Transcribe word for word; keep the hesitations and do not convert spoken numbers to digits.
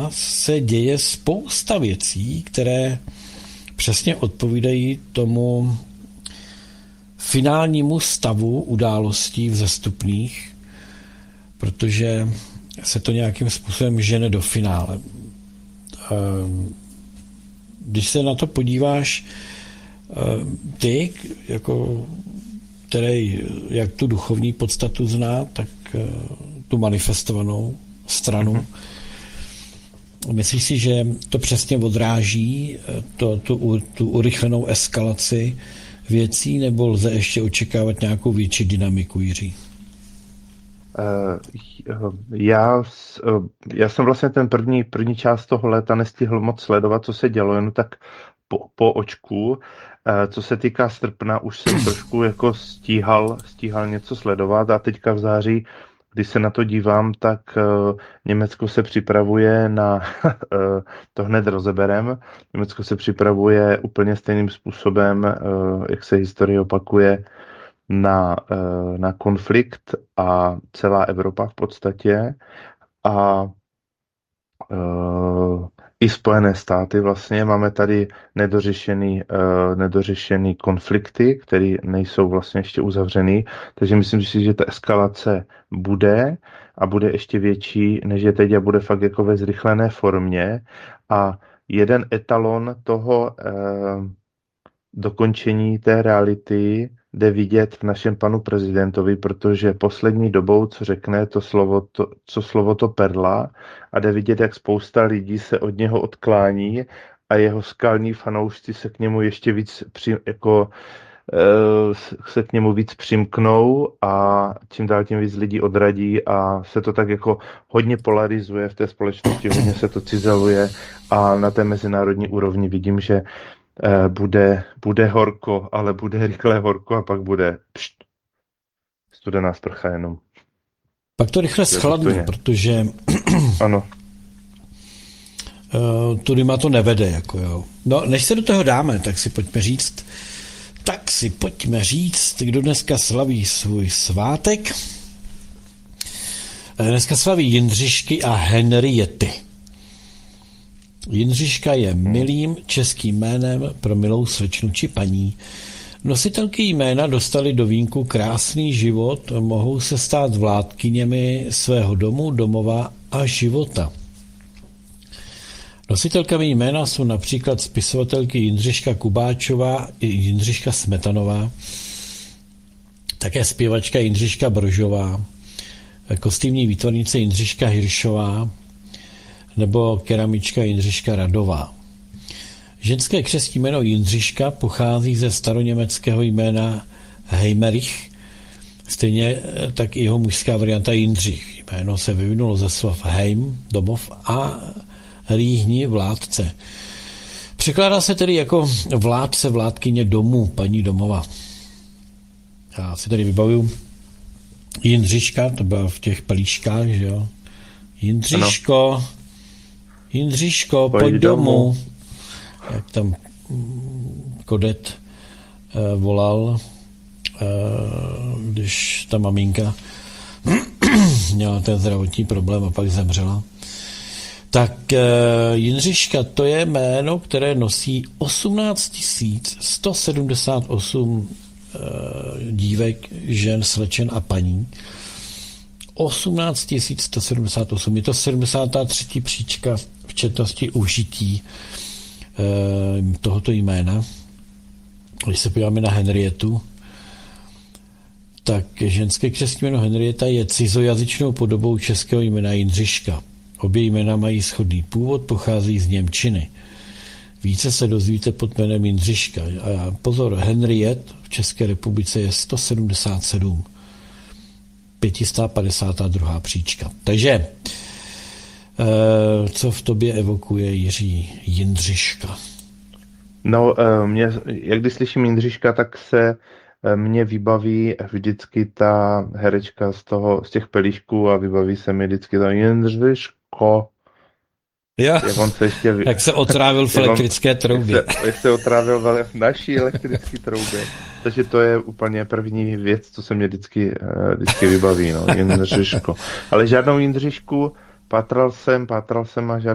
nás se děje spousta věcí, které přesně odpovídají tomu finálnímu stavu událostí vzestupných, protože se to nějakým způsobem žene do finále. Když se na to podíváš, ty, jako, který jak tu duchovní podstatu zná, tak tu manifestovanou stranu, mm-hmm. myslíš si, že to přesně odráží to, tu, tu urychlenou eskalaci věcí, nebo lze ještě očekávat nějakou větší dynamiku, Jiří? Já, já jsem vlastně ten první, první část toho léta nestihl moc sledovat, co se dělo, jen tak po, po očku. Co se týká srpna, už jsem trošku jako stíhal, stíhal něco sledovat a teďka v září, když se na to dívám, tak Německo se připravuje na, to hned rozeberem, Německo se připravuje úplně stejným způsobem, jak se historie opakuje, na, na konflikt a celá Evropa v podstatě a uh, i Spojené státy vlastně. Máme tady nedořešený, uh, nedořešený konflikty, které nejsou vlastně ještě uzavřený, takže myslím si, že ta eskalace bude a bude ještě větší, než je teď a bude fakt jako ve zrychlené formě a jeden etalon toho uh, dokončení té reality jde vidět v našem panu prezidentovi, protože poslední dobou, co řekne, to slovo to, co slovo to perla a jde vidět, jak spousta lidí se od něho odklání a jeho skalní fanoušci se k němu ještě víc při, jako, se k němu víc přimknou a čím dál tím víc lidí odradí a se to tak jako hodně polarizuje v té společnosti, hodně se to cizeluje a na té mezinárodní úrovni vidím, že Bude, bude horko, ale bude rychle horko a pak bude pšt, studená sprcha jenom. Pak to rychle schladne, protože ano. Uh, tudyma to nevede. Jako jo. No, než se do toho dáme, tak si pojďme říct, tak si pojďme říct, kdo dneska slaví svůj svátek. Dneska slaví Jindřišky a Henriety. Jindřiška je milým českým jménem pro milou slečnu či paní. Nositelky jména dostaly do vínku krásný život, mohou se stát vládkyněmi svého domu, domova a života. Nositelkami jména jsou například spisovatelky Jindřiška Kubáčová i Jindřiška Smetanová, také zpěvačka Jindřiška Brožová, kostýmní výtvarnice Jindřiška Hiršová, nebo keramička Jindřiška Radová. Ženské křestní jméno Jindřiška pochází ze staroněmeckého jména Heimerich, stejně tak i jeho mužská varianta Jindřich. Jméno se vyvinulo ze slov heim, domov, a rýhni, vládce. Překládá se tedy jako vládce, vládkyně domu, paní domova. Já si tady vybavuju Jindřiška, to byla v těch pelíškách, že jo? Jindřiško, ano. Jindřiško, pojď, pojď domů. domů. Jak tam Kodet uh, volal, uh, když ta maminka měla ten zdravotní problém a pak zemřela. Tak uh, Jindřiška, to je jméno, které nosí osmnáct tisíc sto sedmdesát osm uh, dívek, žen, slečen a paní. osmnáct tisíc sto sedmdesát osm, je to sedmdesátá třetí příčka v četnosti užití e, tohoto jména. Když se podíváme na Henrietu, tak ženské křestní jméno Henrieta je cizojazyčnou podobou českého jména Jindřiška. Obě jména mají shodný původ, pochází z němčiny. Více se dozvíte pod jménem Jindřiška. A pozor, Henriet v České republice je sto sedmdesát sedm. pět set padesát dva příčka. Takže, co v tobě evokuje Jiří Jindřiška? No, mě, jak když slyším Jindřiška, tak se mě vybaví vždycky ta herečka z, toho, z těch pelíšků a vybaví se mi vždycky to Jindřiško. Ja, jak, on se ještě, jak se otrávil v elektrické troubě. Jak se, jak se otrávil v naší elektrické troubě. Takže to je úplně první věc, co se mě vždycky, vždycky vybaví, no, Jindřiško. Ale žádnou Jindřišku pátral jsem, pátral jsem a žádnou